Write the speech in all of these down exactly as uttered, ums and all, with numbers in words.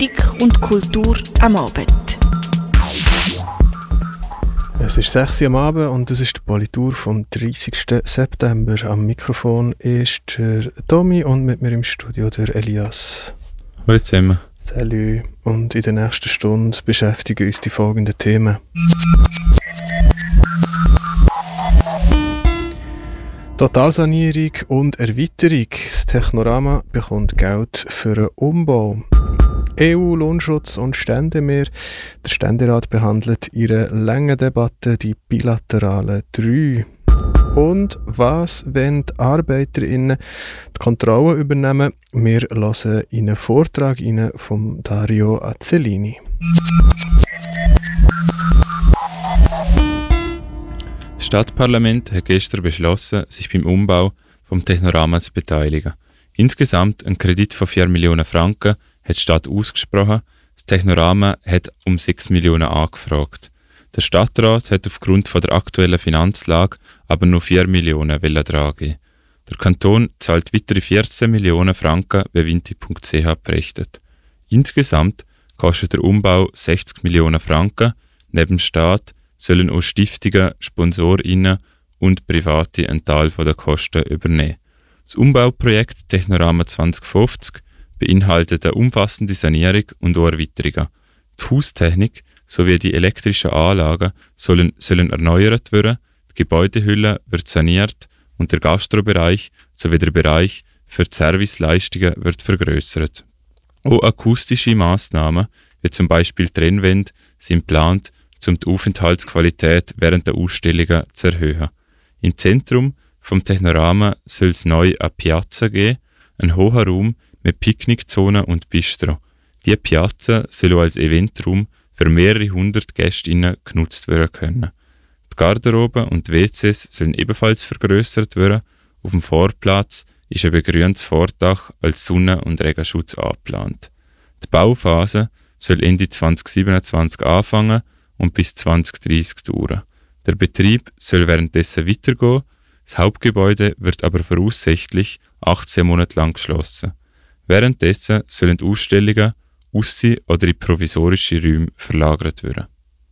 Politik und Kultur am Abend. Es ist sechs Uhr am Abend und das ist die Politur vom dreißigsten September. Am Mikrofon ist der Tommy und mit mir im Studio der Elias. Hallo zusammen. Salut. Und in der nächsten Stunde beschäftigen uns die folgenden Themen. Totalsanierung und Erweiterung. Das Technorama bekommt Geld für einen Umbau. E U, Lohnschutz und Ständemeer. Der Ständerat behandelt in einer langen Debatte die bilateralen drei. Und was, wenn die ArbeiterInnen die Kontrolle übernehmen? Wir hören in einen Vortrag von Dario Azzellini. Das Stadtparlament hat gestern beschlossen, sich beim Umbau vom Technorama zu beteiligen. Insgesamt ein Kredit von vier Millionen Franken hat die Stadt ausgesprochen. Das Technorama hat um sechs Millionen angefragt. Der Stadtrat hat aufgrund von der aktuellen Finanzlage aber nur vier Millionen tragen. Der Kanton zahlt weitere vierzehn Millionen Franken, wie Vinti punkt c h berichtet. Insgesamt kostet der Umbau sechzig Millionen Franken. Neben dem Staat sollen auch Stiftungen, SponsorInnen und Private einen Teil der Kosten übernehmen. Das Umbauprojekt Technorama zwanzig fünfzig beinhaltet eine umfassende Sanierung und auch Erweiterungen. Die Haustechnik sowie die elektrischen Anlagen sollen, sollen erneuert werden, die Gebäudehülle wird saniert und der Gastrobereich sowie der Bereich für die Serviceleistungen wird vergrößert. Auch akustische Massnahmen, wie zum Beispiel Trennwände, sind geplant, um die Aufenthaltsqualität während der Ausstellungen zu erhöhen. Im Zentrum vom Technorama soll es neu eine Piazza geben, ein hoher Raum mit Picknickzone und Bistro. Diese Piazza soll auch als Eventraum für mehrere hundert GästInnen genutzt werden können. Die Garderobe und die W Cs sollen ebenfalls vergrößert werden. Auf dem Vorplatz ist ein begrüntes Vordach als Sonne- und Regenschutz angeplant. Die Bauphase soll Ende zwanzig siebenundzwanzig anfangen und bis zwanzig dreißig dauern. Der Betrieb soll währenddessen weitergehen. Das Hauptgebäude wird aber voraussichtlich achtzehn Monate lang geschlossen. Währenddessen sollen die Ausstellungen aussie- oder in provisorische Räume verlagert werden.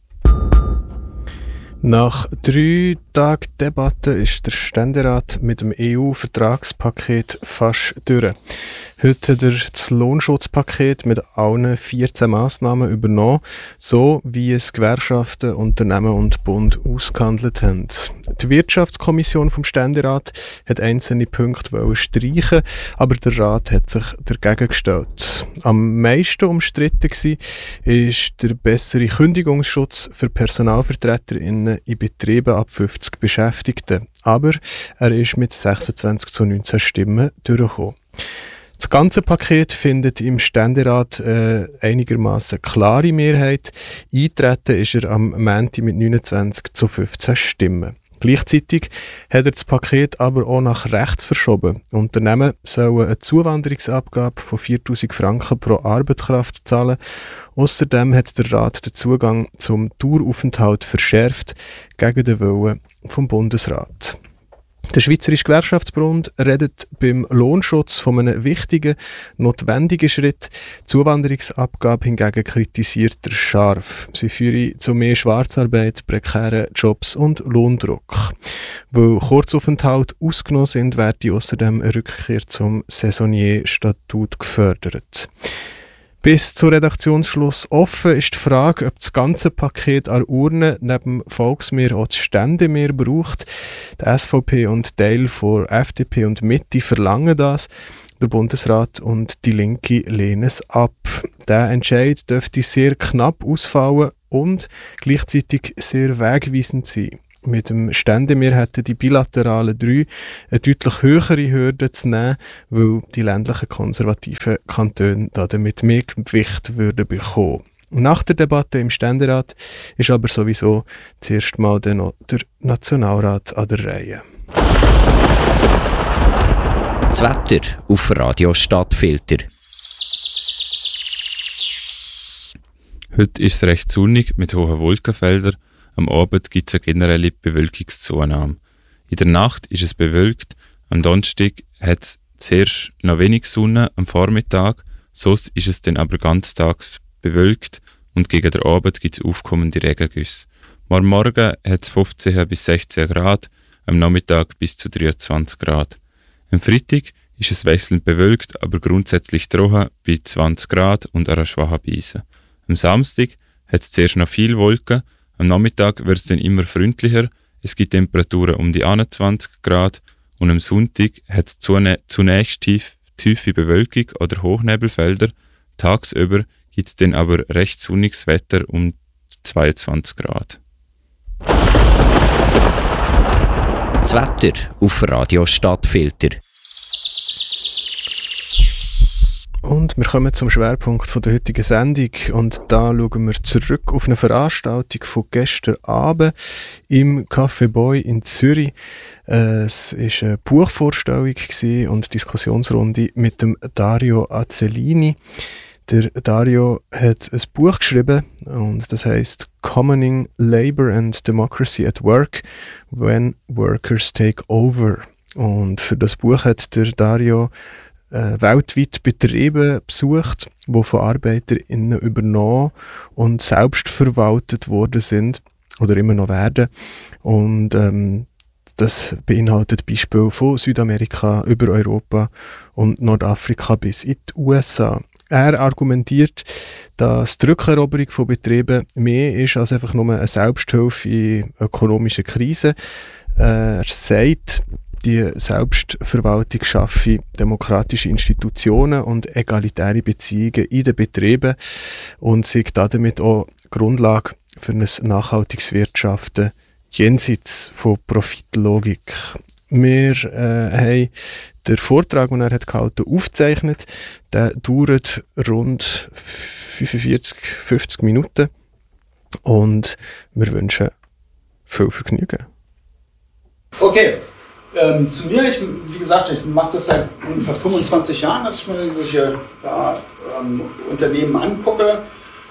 Nach drei Tagen Debatte ist der Ständerat mit dem E U-Vertragspaket fast durch. Heute hat er das Lohnschutzpaket mit allen vierzehn Massnahmen übernommen, so wie es Gewerkschaften, Unternehmen und Bund ausgehandelt haben. Die Wirtschaftskommission vom Ständerat hat einzelne Punkte streichen, aber der Rat hat sich dagegen gestellt. Am meisten umstritten war der bessere Kündigungsschutz für PersonalvertreterInnen in Betrieben ab fünfzig Beschäftigten. Aber er ist mit sechsundzwanzig zu neunzehn Stimmen durchgekommen. Das ganze Paket findet im Ständerat äh, einigermaßen klare Mehrheit. Eintreten ist er am Montag mit neunundzwanzig zu fünfzehn Stimmen. Gleichzeitig hat er das Paket aber auch nach rechts verschoben. Unternehmen sollen eine Zuwanderungsabgabe von viertausend Franken pro Arbeitskraft zahlen. Außerdem hat der Rat den Zugang zum Daueraufenthalt verschärft gegen den Willen vom Bundesrat. Der Schweizerische Gewerkschaftsbund redet beim Lohnschutz von einem wichtigen, notwendigen Schritt. Die Zuwanderungsabgabe hingegen kritisiert er scharf. Sie führe zu mehr Schwarzarbeit, prekären Jobs und Lohndruck. Weil Kurzaufenthalte ausgenommen sind, werde außerdem eine Rückkehr zum Saisonnier-Statut gefördert. Bis zum Redaktionsschluss offen ist die Frage, ob das ganze Paket an Urne neben Volksmeer auch das Ständemeer braucht. Die S V P und Teil von F D P und Mitte verlangen das. Der Bundesrat und die Linke lehnen es ab. Der Entscheid dürfte sehr knapp ausfallen und gleichzeitig sehr wegweisend sein. Mit dem Ständemeer hätten die bilateralen drei eine deutlich höhere Hürde zu nehmen, weil die ländlichen konservativen Kantone damit mehr Gewicht würden bekommen. Nach der Debatte im Ständerat ist aber sowieso zuerst mal der, no- der Nationalrat an der Reihe. Das Wetter auf Radio Stadtfilter. Heute ist es recht sonnig mit hohen Wolkenfeldern. Am Abend gibt es eine generelle Bewölkungszunahme. In der Nacht ist es bewölkt. Am Donnerstag hat es zuerst noch wenig Sonne am Vormittag. sonst ist es dann aber ganztags bewölkt und gegen den Abend gibt es aufkommende Regengüsse. Am Morgen hat es fünfzehn bis sechzehn Grad, am Nachmittag bis zu dreiundzwanzig Grad. Am Freitag ist es wechselnd bewölkt, aber grundsätzlich trocken bei zwanzig Grad und einer schwachen Brise. Am Samstag hat es zuerst noch viele Wolken, am Nachmittag wird es dann immer freundlicher, es gibt Temperaturen um die einundzwanzig Grad und am Sonntag hat es zunächst tief, tiefe Bewölkung oder Hochnebelfelder, tagsüber gibt es dann aber recht sonniges Wetter um zweiundzwanzig Grad. Das Wetter auf Radio Stadtfilter. Und wir kommen zum Schwerpunkt von der heutigen Sendung und da schauen wir zurück auf eine Veranstaltung von gestern Abend im Café Boy in Zürich. Äh, es war eine Buchvorstellung und Diskussionsrunde mit dem Dario Azzellini. Der Dario hat ein Buch geschrieben und das heisst Commoning Labour and Democracy at Work, When Workers Take Over. Und für das Buch hat der Dario äh, weltweit Betriebe besucht, die von ArbeiterInnen übernommen und selbst verwaltet worden sind oder immer noch werden. Und ähm, das beinhaltet Beispiele von Südamerika über Europa und Nordafrika bis in die U S A. Er argumentiert, dass die Rückeroberung von Betrieben mehr ist als einfach nur eine Selbsthilfe in ökonomischen Krisen. Er sagt, die Selbstverwaltung schaffe demokratische Institutionen und egalitäre Beziehungen in den Betrieben und sei damit auch Grundlage für ein nachhaltiges Wirtschaften jenseits von Profitlogik. Wir äh, haben den Vortrag, den er hat gehalten, aufgezeichnet. Der dauert rund fünfundvierzig, fünfzig Minuten und wir wünschen viel Vergnügen. Okay, ähm, zu mir, ich, wie gesagt, ich mache das seit ungefähr fünfundzwanzig Jahren, dass ich mir solche ja, ähm, Unternehmen angucke,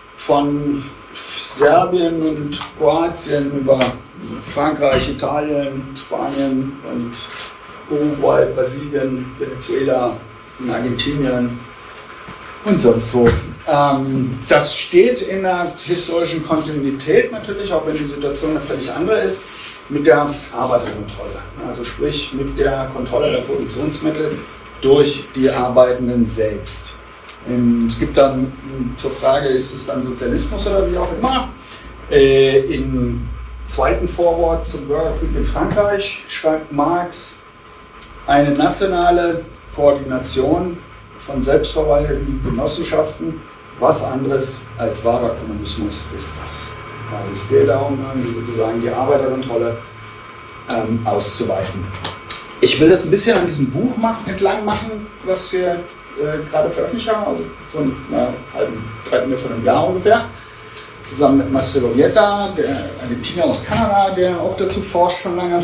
von Serbien und Kroatien über Frankreich, Italien, Spanien und Uruguay, Brasilien, Venezuela und Argentinien und sonst wo. Ähm, das steht in der historischen Kontinuität natürlich, auch wenn die Situation eine völlig andere ist, mit der Arbeiterkontrolle. Also sprich mit der Kontrolle der Produktionsmittel durch die Arbeitenden selbst. Es gibt dann zur Frage, ist es dann Sozialismus oder wie auch immer, äh, im zweiten Vorwort zum Bürgerkrieg in Frankreich schreibt Marx, eine nationale Koordination von selbstverwalteten Genossenschaften, was anderes als wahrer Kommunismus ist das. Also es geht darum, sozusagen die Arbeiterkontrolle ähm, auszuweiten. Ich will das ein bisschen an diesem Buch machen, entlang machen, was wir äh, gerade veröffentlicht haben, also von einer halben, dreiviertel von einem Jahr ungefähr, zusammen mit Marcelo Vieta, der Argentinier aus Kanada, der auch dazu forscht schon lange.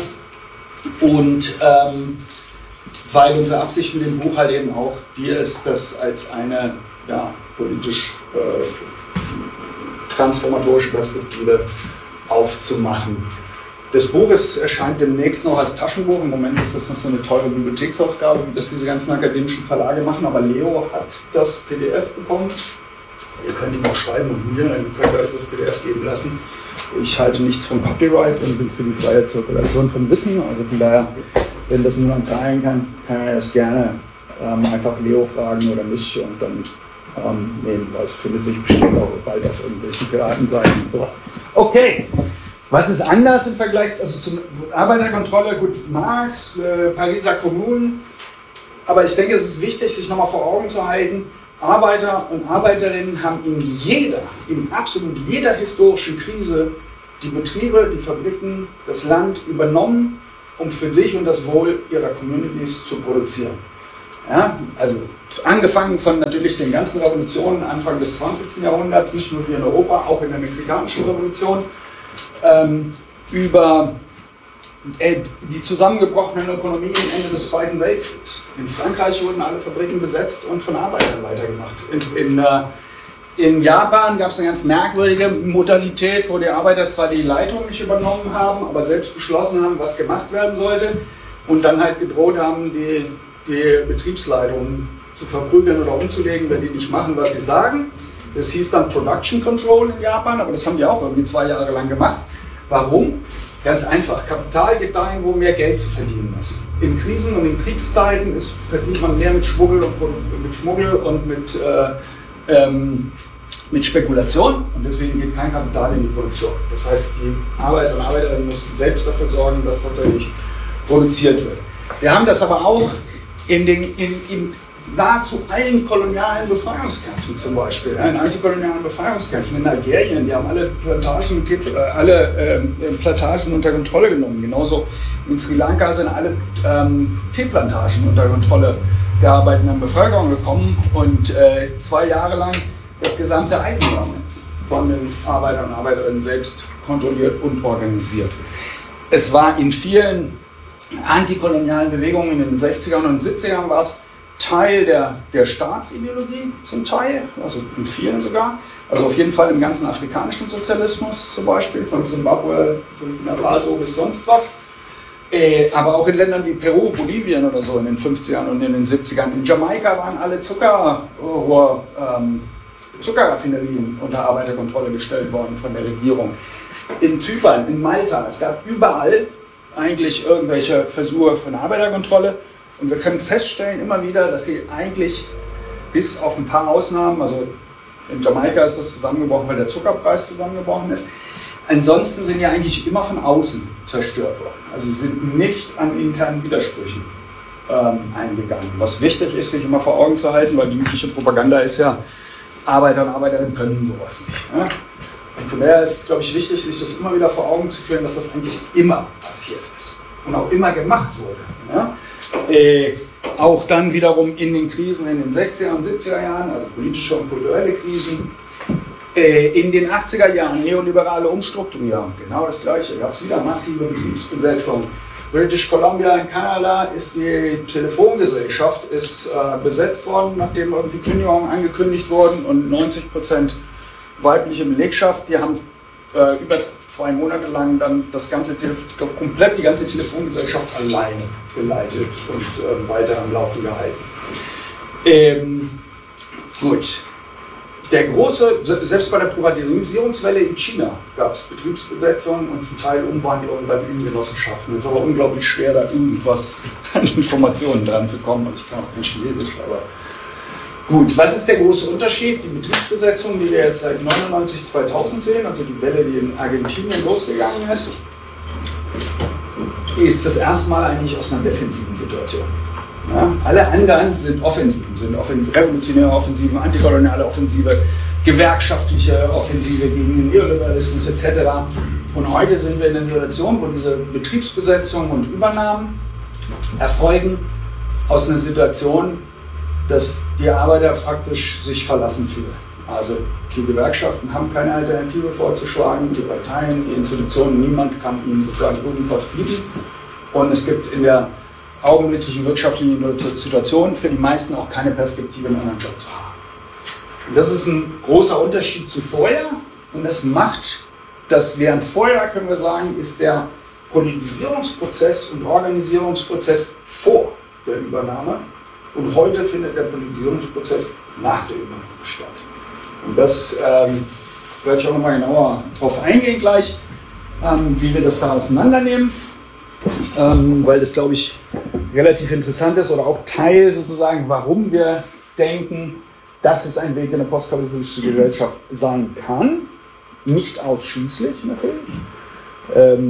Und ähm, weil unsere Absicht mit dem Buch halt eben auch die ist, das als eine ja, politisch äh, transformatorische Perspektive aufzumachen. Das Buch ist, erscheint demnächst noch als Taschenbuch. Im Moment ist das noch so eine teure Bibliotheksausgabe, wie das diese ganzen akademischen Verlage machen. Aber Leo hat das P D F bekommen. Ihr könnt ihm auch schreiben und mir, dann könnt ihr euch das P D F geben lassen. Ich halte nichts vom Copyright und bin für die freie Zirkulation von Wissen. Also von daher, wenn das niemand zahlen kann, kann er das gerne ähm, einfach Leo fragen oder mich und dann ähm, nehmen, weil es findet sich bestimmt auch bald auf irgendwelchen Piratenseiten und sowas. Okay, was ist anders im Vergleich also zur Arbeiterkontrolle? Gut, Marx, äh, Pariser Kommunen, aber ich denke, es ist wichtig, sich nochmal vor Augen zu halten, Arbeiter und Arbeiterinnen haben in jeder, in absolut jeder historischen Krise die Betriebe, die Fabriken, das Land übernommen, um für sich und das Wohl ihrer Communities zu produzieren. Ja, also angefangen von natürlich den ganzen Revolutionen Anfang des zwanzigsten Jahrhunderts, nicht nur hier in Europa, auch in der mexikanischen Revolution, ähm, über äh, die zusammengebrochenen Ökonomien Ende des Zweiten Weltkriegs. In Frankreich wurden alle Fabriken besetzt und von Arbeitern weitergemacht. In, in, äh, in Japan gab es eine ganz merkwürdige Modalität, wo die Arbeiter zwar die Leitung nicht übernommen haben, aber selbst beschlossen haben, was gemacht werden sollte und dann halt gedroht haben, die die Betriebsleitung zu verprügeln oder umzulegen, wenn die nicht machen, was sie sagen. Das hieß dann Production Control in Japan, aber das haben die auch irgendwie zwei Jahre lang gemacht. Warum? Ganz einfach. Kapital geht dahin, wo mehr Geld zu verdienen ist. In Krisen und in Kriegszeiten ist, verdient man mehr mit Schmuggel und, mit, Schmuggel und mit, äh, ähm, mit Spekulation und deswegen geht kein Kapital in die Produktion. Das heißt, die Arbeiter und Arbeiterinnen müssen selbst dafür sorgen, dass tatsächlich produziert wird. Wir haben das aber auch in, den, in, in nahezu allen kolonialen Befreiungskämpfen zum Beispiel, in antikolonialen Befreiungskämpfen in Algerien, die haben alle Plantagen, alle äh, Plantagen unter Kontrolle genommen. Genauso in Sri Lanka sind alle ähm, Teeplantagen unter Kontrolle der arbeitenden Bevölkerung gekommen und äh, zwei Jahre lang das gesamte Eisenbahnnetz von den Arbeitern und Arbeiterinnen selbst kontrolliert und organisiert. Es war in vielen antikolonialen Bewegungen in den sechzigern und siebzigern war es Teil der, der Staatsideologie zum Teil, also in vielen sogar. Also auf jeden Fall im ganzen afrikanischen Sozialismus zum Beispiel, von Zimbabwe, Burkina Faso bis sonst was. Äh, aber auch in Ländern wie Peru, Bolivien oder so in den fünfzigern und in den siebzigern. In Jamaika waren alle Zucker, oh, ähm, Zuckerraffinerien unter Arbeiterkontrolle gestellt worden von der Regierung. In Zypern, in Malta, es gab überall eigentlich irgendwelche Versuche von Arbeiterkontrolle. Und wir können feststellen immer wieder, dass sie eigentlich bis auf ein paar Ausnahmen, also in Jamaika ist das zusammengebrochen, weil der Zuckerpreis zusammengebrochen ist. Ansonsten sind ja eigentlich immer von außen zerstört worden. Also sie sind nicht an internen Widersprüchen ähm, eingegangen. Was wichtig ist, sich immer vor Augen zu halten, weil die übliche Propaganda ist ja, Arbeiter und Arbeiterinnen können sowas nicht. Ja? Und von daher ist es, glaube ich, wichtig, sich das immer wieder vor Augen zu führen, dass das eigentlich immer passiert ist und auch immer gemacht wurde. Ja? Äh, auch dann wiederum in den Krisen in den sechziger und siebziger Jahren, also politische und kulturelle Krisen, äh, in den achtziger Jahren neoliberale Umstrukturierung, genau das Gleiche, gab es wieder massive Betriebsbesetzung. British Columbia in Kanada ist die Telefongesellschaft ist, äh, besetzt worden, nachdem irgendwie Kündigungen angekündigt wurden und neunzig Prozent weibliche Belegschaft, die haben äh, über zwei Monate lang dann das ganze Telefon, komplett die ganze Telefongesellschaft alleine geleitet und äh, weiter am Laufen gehalten. Ähm, gut. Der große, selbst bei der Privatisierungswelle in China gab es Betriebsbesetzungen und zum Teil Umwandlungen bei den Genossenschaften. Es ist aber unglaublich schwer, da irgendwas an Informationen dran zu kommen. Ich kann auch kein Chinesisch, aber gut. Was ist der große Unterschied? Die Betriebsbesetzung, die wir jetzt seit neunundneunzig zweitausend sehen, also die Welle, die in Argentinien losgegangen ist, ist das erste Mal eigentlich aus einer defensiven Situation. Ja, alle anderen sind Offensiven, sind offensiv, revolutionäre Offensiven, antikoloniale Offensive, gewerkschaftliche Offensive gegen den Neoliberalismus et cetera. Und heute sind wir in einer Situation, wo diese Betriebsbesetzungen und Übernahmen erfolgen aus einer Situation, dass die Arbeiter faktisch sich verlassen fühlen. Also die Gewerkschaften haben keine Alternative vorzuschlagen, die Parteien, die Institutionen, niemand kann ihnen sozusagen irgendwas bieten. Und es gibt in der augenblicklichen wirtschaftlichen Situation für die meisten auch keine Perspektive, einen anderen Job zu haben. Und das ist ein großer Unterschied zu vorher und das macht, dass während vorher, können wir sagen, ist der Politisierungsprozess und Organisierungsprozess vor der Übernahme und heute findet der Politisierungsprozess nach der Übernahme statt. Und das ähm, werde ich auch nochmal genauer drauf eingehen gleich, ähm, wie wir das da auseinandernehmen. Ähm, weil das, glaube ich, relativ interessant ist oder auch Teil sozusagen, warum wir denken, dass es ein Weg in eine postkapitalistische Gesellschaft sein kann. Nicht ausschließlich natürlich. Ähm,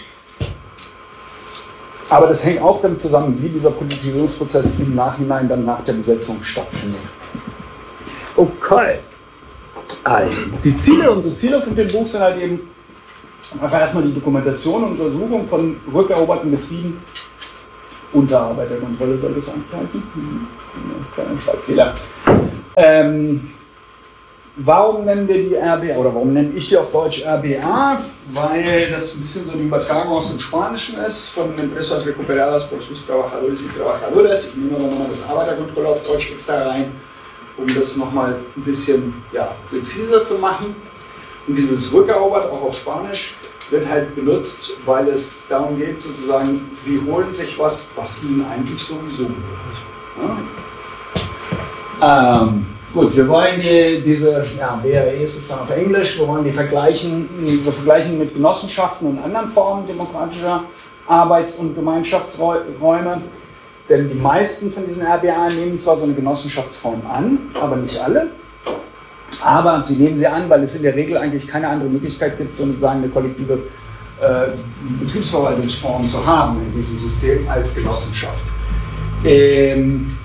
aber das hängt auch damit zusammen, wie dieser Politisierungsprozess im Nachhinein dann nach der Besetzung stattfindet. Okay. Also, die Ziele, unsere Ziele von dem Buch sind halt eben einfach erstmal die Dokumentation und Untersuchung von rückeroberten Betrieben unter Arbeiterkontrolle, soll das eigentlich heißen? Kleiner Schreibfehler. Ähm, warum nennen wir die R B A oder warum nenne ich die auf Deutsch R B A? Weil das ein bisschen so eine Übertragung aus dem Spanischen ist, von Empresas Recuperadas por sus Trabajadores y Trabajadoras. Ich nehme aber nochmal das Arbeiterkontrolle auf Deutsch extra rein, um das nochmal ein bisschen ja, präziser zu machen. Und dieses rückerobert, auch auf Spanisch, wird halt benutzt, weil es darum geht, sozusagen, sie holen sich was, was ihnen eigentlich sowieso gehört. Ja? Ähm, gut, wir wollen die, diese, ja, B R E ist es dann auf Englisch, wir wollen die vergleichen, wir vergleichen mit Genossenschaften und anderen Formen demokratischer Arbeits- und Gemeinschaftsräume. Denn die meisten von diesen R B A nehmen zwar so eine Genossenschaftsform an, aber nicht alle. Aber sie nehmen sie an, weil es in der Regel eigentlich keine andere Möglichkeit gibt, sozusagen eine kollektive äh, Betriebsverwaltungsform zu haben in diesem System als Genossenschaft. Ähm,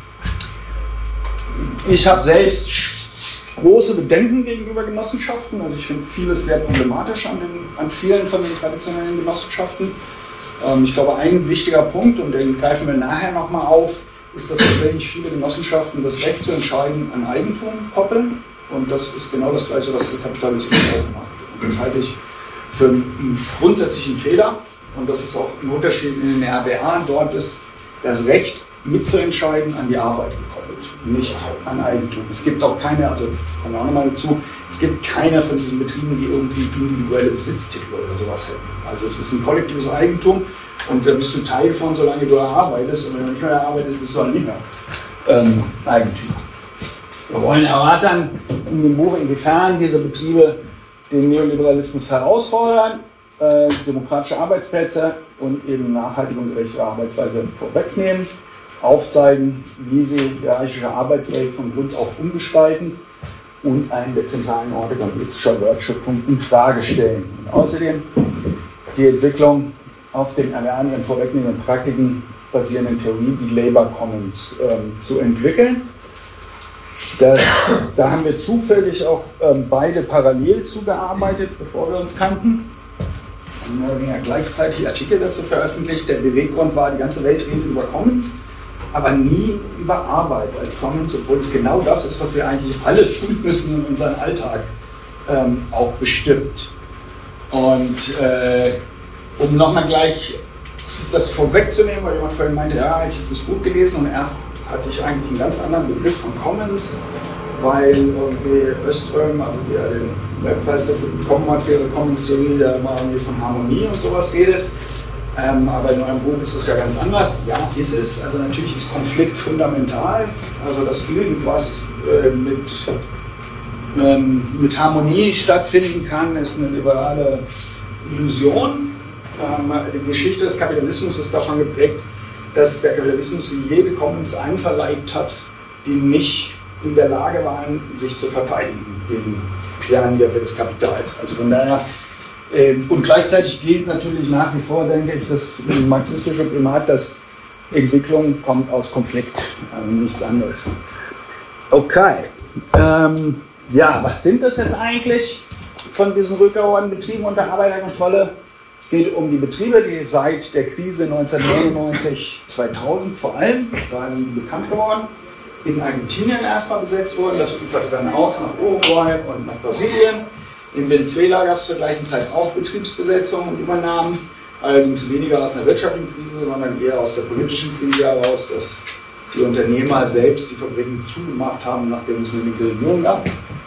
ich habe selbst große Bedenken gegenüber Genossenschaften. Also ich finde vieles sehr problematisch an, den, an vielen von den traditionellen Genossenschaften. Ähm, ich glaube, ein wichtiger Punkt, und den greifen wir nachher nochmal auf, ist, dass tatsächlich viele Genossenschaften das Recht zu entscheiden an Eigentum koppeln. Und das ist genau das Gleiche, was der Kapitalismus auch macht. Und das halte ich für einen grundsätzlichen Fehler. Und das ist auch ein Unterschied in den R B A. Dort ist das Recht mitzuentscheiden an die Arbeit gekoppelt, nicht an Eigentum. Es gibt auch keine, also kommen wir auch nochmal dazu, es gibt keine von diesen Betrieben, die irgendwie individuelle Besitztitel oder sowas hätten. Also es ist ein kollektives Eigentum und da bist du Teil von, solange du arbeitest. Und wenn du nicht mehr arbeitest, bist du halt nicht mehr ähm, Eigentümer. Wir wollen erörtern in dem Buch, inwiefern diese Betriebe den Neoliberalismus herausfordern, äh, demokratische Arbeitsplätze und eben nachhaltige und gerechte Arbeitsweise vorwegnehmen, aufzeigen, wie sie die hierarchische Arbeitswelt von Grund auf umgestalten und einen der zentralen Orte kapitalistischer Wertschöpfung in Frage stellen. Und außerdem die Entwicklung auf den erlernenden vorwegnehmenden Praktiken basierenden Theorie, die Labour Commons, ähm, zu entwickeln. Das, da haben wir zufällig auch ähm, beide parallel zugearbeitet, bevor wir uns kannten. Wir haben ja gleichzeitig Artikel dazu veröffentlicht. Der Beweggrund war, die ganze Welt redet über Commons, aber nie über Arbeit als Commons, obwohl es genau das ist, was wir eigentlich alle tun müssen und unseren Alltag ähm, auch bestimmt. Und äh, um nochmal gleich das vorwegzunehmen, weil jemand vorhin meinte, ja, ich habe das Buch gelesen und erst hatte ich eigentlich einen ganz anderen Begriff von Commons, weil irgendwie Öström, also der den Webpreis dafür bekommen hat für ihre Commons-Theorie, der immer irgendwie von Harmonie und sowas redet. Ähm, aber in eurem Buch ist es ja ganz anders. Ja, ist es. Also natürlich ist Konflikt fundamental. Also dass irgendwas äh, mit, ähm, mit Harmonie stattfinden kann, ist eine liberale Illusion. Ähm, die Geschichte des Kapitalismus ist davon geprägt, dass der Kapitalismus jede Commons einverleibt hat, die nicht in der Lage waren, sich zu verteidigen gegen Pioniere des Kapitals. Also von daher, äh, und gleichzeitig gilt natürlich nach wie vor, denke ich, das marxistische Primat, dass Entwicklung kommt aus Konflikt, also nichts anderes. Okay, ähm, ja, was sind das jetzt eigentlich von diesen rückgeordneten Betrieben unter Arbeiterkontrolle? Es geht um die Betriebe, die seit der Krise neunzehnhundertneunundneunzig zweitausend vor allem, da sind die bekannt geworden, in Argentinien erstmal besetzt wurden. Das uferte dann aus nach Uruguay und nach Brasilien. In Venezuela gab es zur gleichen Zeit auch Betriebsbesetzungen und Übernahmen, allerdings weniger aus einer wirtschaftlichen Krise, sondern eher aus der politischen Krise heraus, dass die Unternehmer selbst die Fabriken zugemacht haben, nachdem es eine linke Regierung gab.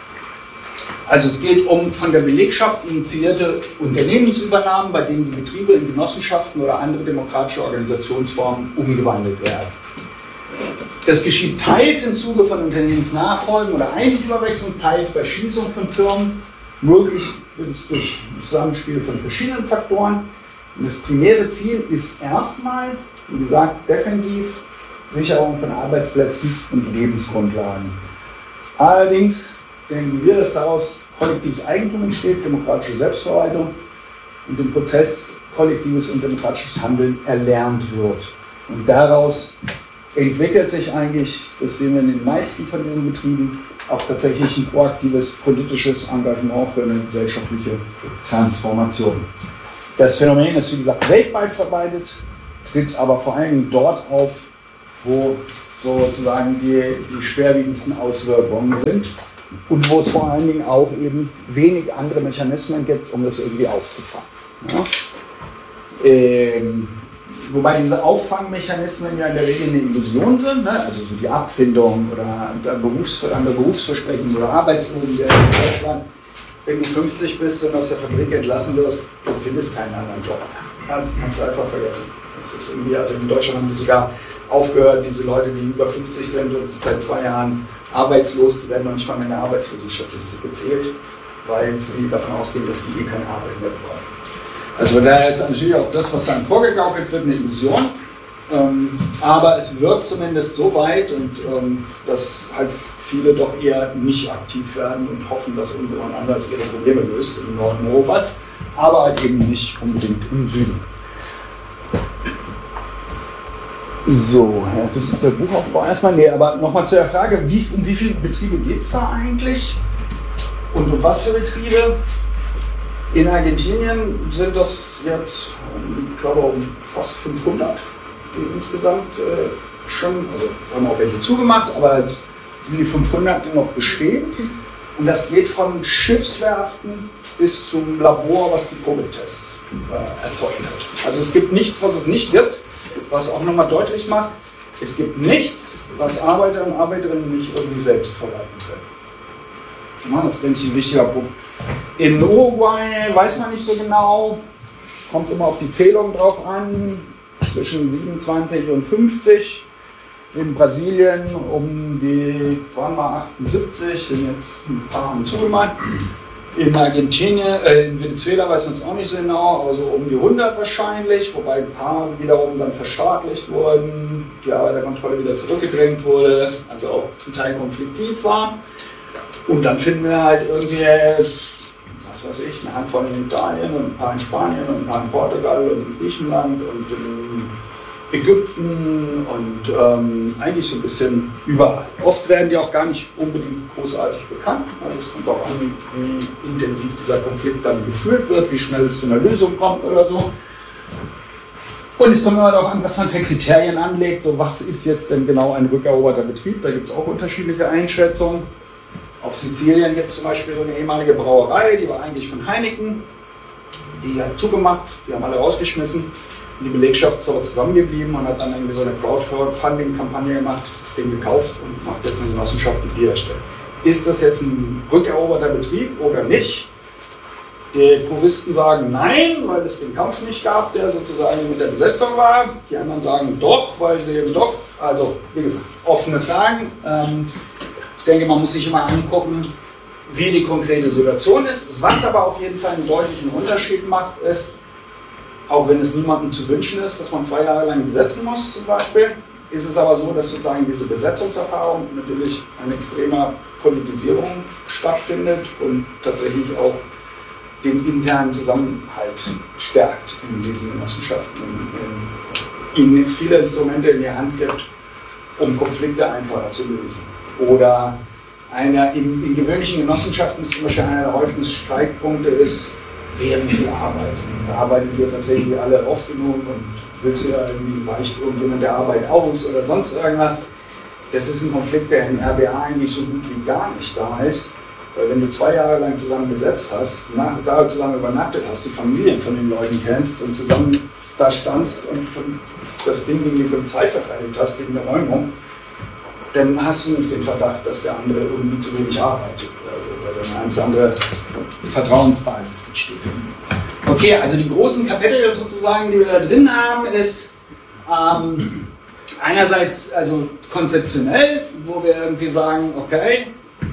Also es geht um von der Belegschaft initiierte Unternehmensübernahmen, bei denen die Betriebe in Genossenschaften oder andere demokratische Organisationsformen umgewandelt werden. Das geschieht teils im Zuge von Unternehmensnachfolgen oder Eigentümerwechseln, teils bei Schließung von Firmen. Möglich wird es durch Zusammenspiel von verschiedenen Faktoren. Und das primäre Ziel ist erstmal, wie gesagt, defensiv, Sicherung von Arbeitsplätzen und Lebensgrundlagen. Allerdings denken wir, dass daraus kollektives Eigentum entsteht, demokratische Selbstverwaltung und im Prozess kollektives und demokratisches Handeln erlernt wird. Und daraus entwickelt sich eigentlich, das sehen wir in den meisten von den Betrieben, auch tatsächlich ein proaktives politisches Engagement für eine gesellschaftliche Transformation. Das Phänomen ist, wie gesagt, weltweit verbreitet, tritt aber vor allem dort auf, wo sozusagen die, die schwerwiegendsten Auswirkungen sind und wo es vor allen Dingen auch eben wenig andere Mechanismen gibt, um das irgendwie aufzufangen. Ja? Ähm, wobei diese Auffangmechanismen ja in der Regel eine Illusion sind, ne? Also so die Abfindung oder Berufs andere Berufsversprechen oder Arbeitslosengeld in Deutschland. Wenn du fünfzig bist und aus der Fabrik entlassen wirst, du findest keinen anderen Job. Ja, kannst du einfach vergessen. Das ist irgendwie, also in Deutschland haben die sogar aufgehört, diese Leute, die über fünfzig sind und seit zwei Jahren arbeitslos, die werden noch nicht mal mehr in der Arbeitslosenstatistik gezählt, weil sie davon ausgehen, dass sie eh keine Arbeit mehr bekommen. Also daher ist natürlich auch das, was dann vorgegaukelt wird, eine Illusion. Ähm, aber es wirkt zumindest so weit, und ähm, dass halt viele doch eher nicht aktiv werden und hoffen, dass irgendjemand anders ihre Probleme löst im Norden Europas, aber halt eben nicht unbedingt im Süden. So, ja, das ist der Buchaufbau erstmal. Nee, aber nochmal zu der Frage, wie, um wie viele Betriebe geht es da eigentlich? Und um was für Betriebe? In Argentinien sind das jetzt, ich glaube, um fast fünfhundert, die insgesamt äh, schon, also haben auch welche zugemacht, aber die fünfhundert, die noch bestehen. Und das geht von Schiffswerften bis zum Labor, was die Covid-Tests äh, erzeugt hat. Also es gibt nichts, was es nicht gibt, was auch nochmal deutlich macht, es gibt nichts, was Arbeiter und Arbeiterinnen nicht irgendwie selbst verwalten können. Ja, das ist, denke ich, ein wichtiger Punkt. In Uruguay weiß man nicht so genau, kommt immer auf die Zählung drauf an, zwischen siebenundzwanzig und fünfzig. In Brasilien um die, waren mal achtundsiebzig, sind jetzt ein paar haben zugemacht. In Argentinien, äh, in Venezuela weiß man es auch nicht so genau, aber so um die hundert wahrscheinlich, wobei ein paar wiederum dann verstaatlicht wurden, die Arbeiterkontrolle wieder zurückgedrängt wurde, also auch zum Teil konfliktiv war. Und dann finden wir halt irgendwie, was weiß ich, eine Handvoll in Italien und ein paar in Spanien und ein paar in Portugal und in Griechenland und in Ägypten und ähm, eigentlich so ein bisschen überall. Oft werden die auch gar nicht unbedingt großartig bekannt. Also es kommt auch an, wie intensiv dieser Konflikt dann geführt wird, wie schnell es zu einer Lösung kommt oder so. Und es kommt immer darauf an, was man für Kriterien anlegt. So, was ist jetzt denn genau ein rückeroberter Betrieb? Da gibt es auch unterschiedliche Einschätzungen. Auf Sizilien gibt es zum Beispiel so eine ehemalige Brauerei, die war eigentlich von Heineken. Die hat zugemacht, die haben alle rausgeschmissen. Die Belegschaft ist aber zusammengeblieben und hat dann irgendwie so eine Crowdfunding-Kampagne gemacht, das Ding gekauft und macht jetzt eine Genossenschaft, die Bier erstellt. Ist das jetzt ein rückeroberter Betrieb oder nicht? Die Puristen sagen nein, weil es den Kampf nicht gab, der sozusagen mit der Besetzung war. Die anderen sagen doch, weil sie eben doch, also wie gesagt, offene Fragen. Ich denke, man muss sich immer angucken, wie die konkrete Situation ist. Was aber auf jeden Fall einen deutlichen Unterschied macht, ist, auch wenn es niemandem zu wünschen ist, dass man zwei Jahre lang besetzen muss zum Beispiel, ist es aber so, dass sozusagen diese Besetzungserfahrung natürlich eine extreme Politisierung stattfindet und tatsächlich auch den internen Zusammenhalt stärkt in diesen Genossenschaften und ihnen viele Instrumente in die Hand gibt, um Konflikte einfacher zu lösen. Oder eine, in, in gewöhnlichen Genossenschaften ist zum Beispiel einer der häufigsten Streitpunkte ist, wer wie viel arbeitet. Da arbeiten wir tatsächlich alle oft genug und willst du ja irgendwie weicht irgendjemand der Arbeit aus oder sonst irgendwas. Das ist ein Konflikt, der in R B A eigentlich so gut wie gar nicht da ist. Weil wenn du zwei Jahre lang zusammen besetzt hast, nach, da zusammen übernachtet hast, die Familien von den Leuten kennst und zusammen da standst und das Ding gegen die Polizei verteidigt hast, gegen eine Räumung, dann hast du nicht den Verdacht, dass der andere irgendwie zu wenig arbeitet. Also, weil dann eine ganz andere Vertrauensbasis entsteht. Okay, also die großen Kapitel sozusagen, die wir da drin haben, ist ähm, einerseits also konzeptionell, wo wir irgendwie sagen, okay,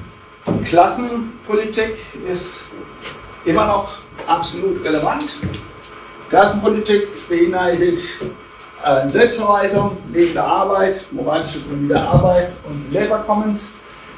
Klassenpolitik ist immer noch absolut relevant. Klassenpolitik beinhaltet äh, Selbstverwaltung, lebende Arbeit, moralische Ökonomie der Arbeit und Labor Commons.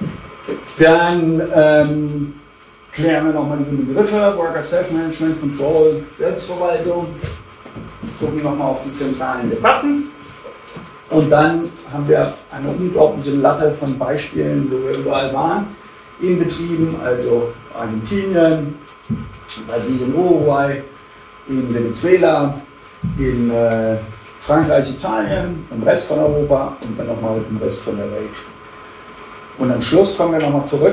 Dann ähm, klären wir nochmal diese Begriffe, Worker Self-Management, Control, Selbstverwaltung, gucken nochmal auf die zentralen Debatten. Und dann haben wir eine unglaubliche Latte von Beispielen, wo wir überall waren, in Betrieben, also Argentinien, Brasilien, Uruguay, in Venezuela, in äh, Frankreich, Italien, im Rest von Europa und dann nochmal im Rest von der Welt. Und am Schluss kommen wir nochmal zurück